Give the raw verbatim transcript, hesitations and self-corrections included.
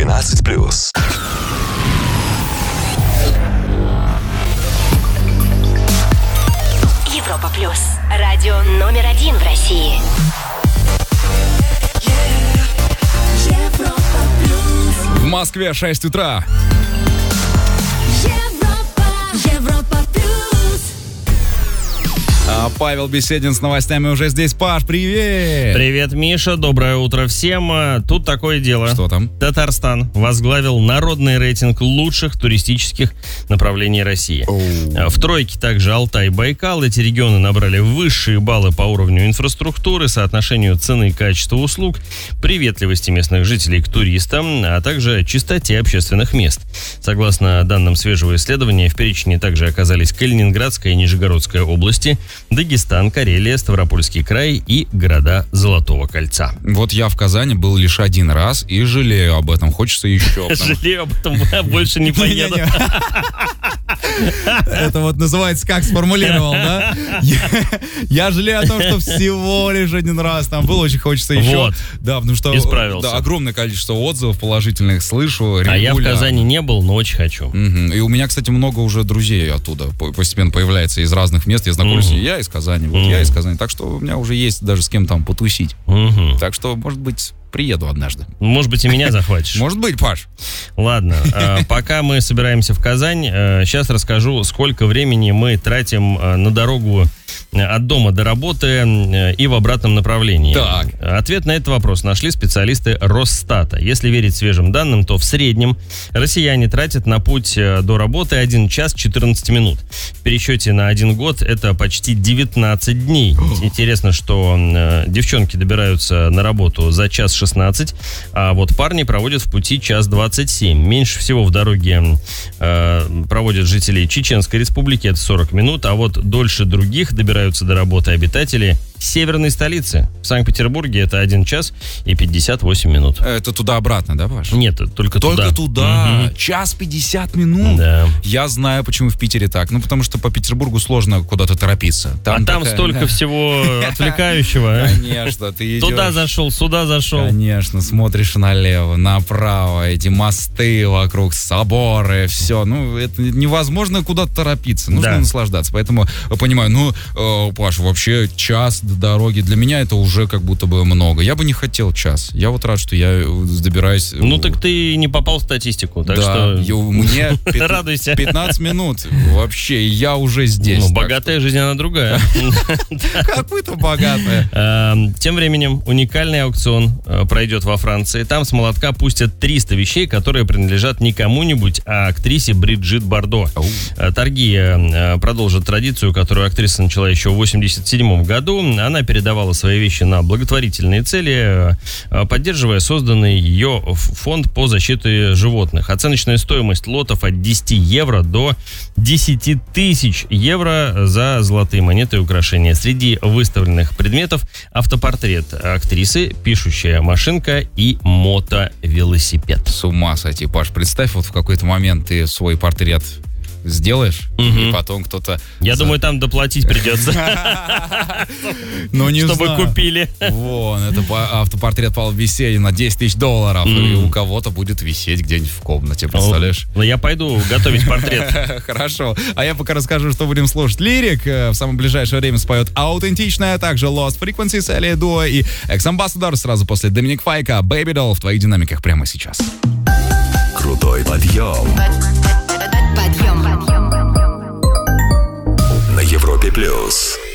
тринадцать плюс. Европа плюс. Радио номер один в России. Европа плюс. В Москве шесть утра. Европа, Европа плюс. А Павел Беседин с новостями уже здесь. Паш, привет! Привет, Миша, доброе утро всем. Тут такое дело. Что там? Татарстан возглавил народный рейтинг лучших туристических направлений России. Оу. В тройке также Алтай и Байкал. Эти регионы набрали высшие баллы по уровню инфраструктуры, соотношению цены и качества услуг, приветливости местных жителей к туристам, а также чистоте общественных мест. Согласно данным свежего исследования, в перечне также оказались Калининградская и Нижегородская области, Дагестан, Карелия, Ставропольский край и города Золотого кольца. Вот я в Казани был лишь один раз и жалею об этом. Хочется еще. Жалею об этом, больше не поеду. Это вот называется, как сформулировал, да? Я жалею о том, что всего лишь один раз там был, очень хочется еще. Вот. Да, потому что Исправился. да, огромное количество отзывов положительных слышу. А я в регулярно. Казани не был, но очень хочу. Мгм. И у меня, кстати, много уже друзей оттуда по- постепенно появляется из разных мест. Я знакомлюсь, Мгм. я из Казани, вот Мгм. я из Казани. Так что у меня уже есть даже с кем там потусить. Мгм. Так что, может быть, приеду однажды. Может быть, и меня захватишь. Может быть, Паш. Ладно, э, пока мы собираемся в Казань, э, сейчас расскажу, сколько времени мы тратим э, на дорогу э, от дома до работы э, и в обратном направлении. Так. Ответ на этот вопрос нашли специалисты Росстата. Если верить свежим данным, то в среднем россияне тратят на путь э, до работы один час четырнадцать минут. В пересчете на один год это почти девятнадцать дней. Интересно, что э, девчонки добираются на работу за час шестнадцать, а вот парни проводят в пути час двадцать семь. Меньше всего в дороге э, проводят жители Чеченской Республики, это сорок минут, а вот дольше других добираются до работы обитатели северной столицы. В Санкт-Петербурге это один час и пятьдесят восемь минут. Это туда-обратно, да, Паш? Нет, только, Только туда. туда. Мгм. Час пятьдесят минут. Да. Я знаю, почему в Питере так. Ну, потому что по Петербургу сложно куда-то торопиться. а там такая- столько всего отвлекающего. а? Конечно, ты идешь. Туда зашел, сюда зашел. Конечно, смотришь налево, направо, эти мосты вокруг, соборы, все. Ну, это невозможно куда-то торопиться. Нужно Да. наслаждаться. Поэтому, э, понимаю, ну, э, Паш, вообще час до дороги для меня это уже как будто бы много. Я бы не хотел час. Я вот рад, что я э, добираюсь. э, Ну так ты не попал в статистику, так да, что я- мне пят- радуйся. пятнадцать минут вообще, и я уже здесь. Ну, Так богатая жизнь, она другая. что- Как вы-то богатая. Эм, Тем временем уникальный аукцион э, пройдет во Франции. Там с молотка пустят триста вещей, которые принадлежат не кому-нибудь, а актрисе Бриджит Бардо. Ау. Э, Торги э, продолжат традицию, которую актриса начала еще в восемьдесят седьмом году. Она передавала свои вещи на благотворительные цели, э, поддерживая созданный ее ф- фонд по защите животных. Оценочная стоимость лотов от десяти евро до десяти тысяч евро за золотые монеты и украшения. Среди выставленных предметов автопортрет актрисы, пишущая машинка и мотовелосипед. С ума сойти, Паш. Представь, вот в какой-то момент ты свой портрет сделаешь, Мгм. и потом кто-то... Я за- думаю, там доплатить придется, Ну, не чтобы знаю. купили. Вон, это по- автопортрет Павла Беседина на десять тысяч долларов, и М. у кого-то будет висеть где-нибудь в комнате, представляешь? Ну, я пойду готовить портрет. Хорошо. А я пока расскажу, что будем слушать. Лирик э, в самое ближайшее время споет аутентичная, а также Lost Frequencies, Элия Дуо и Экс-Амбассадор сразу после Доминик Файка, Baby Doll в твоих динамиках прямо сейчас. Крутой подъем Подъем. на Европе плюс.